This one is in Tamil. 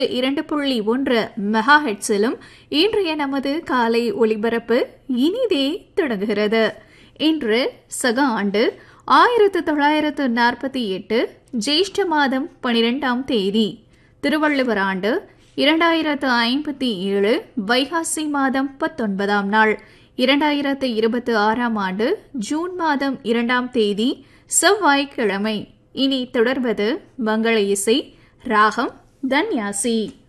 2.1 மெகா ஹெட்ஸிலும் இன்றைய நமது காலை ஒளிபரப்பு இனிதே தொடங்குகிறது. இன்று சக ஆண்டு 1948 ஜேஷ்ட மாதம் 12ஆம் தேதி, திருவள்ளுவர் ஆண்டு 2057 வைகாசி மாதம் 19ஆம் நாள், 2026ஆம் ஆண்டு ஜூன் மாதம் 2ஆம் தேதி செவ்வாய்க்கிழமை. இனி தொடர்வது மங்கள இசை, ராகம் தன்யாசி.